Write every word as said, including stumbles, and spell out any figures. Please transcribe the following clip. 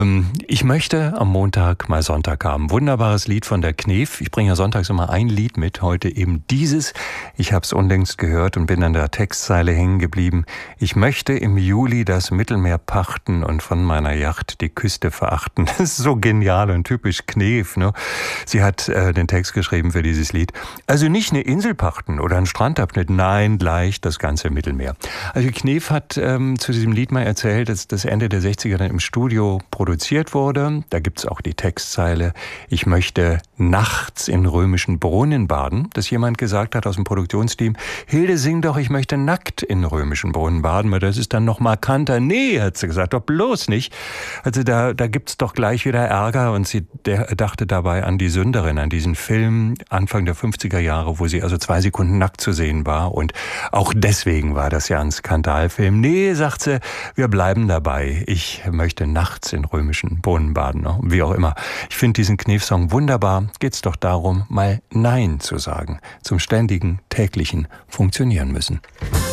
Ich möchte am Montag mal Sonntag haben. Wunderbares Lied von der Knef. Ich bringe ja sonntags immer ein Lied mit, heute eben dieses. Ich habe es unlängst gehört und bin an der Textzeile hängen geblieben. Ich möchte im Juli das Mittelmeer pachten und von meiner Yacht die Küste verachten. Das ist so genial und typisch Knef, ne? Sie hat äh, den Text geschrieben für dieses Lied. Also nicht eine Insel pachten oder einen Strandabschnitt, nein, gleich das ganze Mittelmeer. Also Knef hat ähm, zu diesem Lied mal erzählt, dass das Ende der sechziger dann im Studio produziert wurde. Da gibt's auch die Textzeile, ich möchte nachts in römischen Brunnen baden, dass jemand gesagt hat aus dem Produktionsteam, Hilde, sing doch, ich möchte nackt in römischen Brunnen baden, weil das ist dann noch markanter. Nee, hat sie gesagt, doch bloß nicht. Also da, da gibt's doch gleich wieder Ärger und sie der, dachte dabei an die Sünderin, an diesen Film Anfang der fünfziger Jahre, wo sie also zwei Sekunden nackt zu sehen war und auch deswegen war das ja ein Skandalfilm. Nee, sagt sie, wir bleiben dabei. Ich möchte nachts in römischen Brunnen baden, ne? Wie auch immer. Ich finde diesen Knef-Song wunderbar. Geht's doch darum, mal Nein zu sagen. Zum ständigen, täglichen Funktionieren müssen.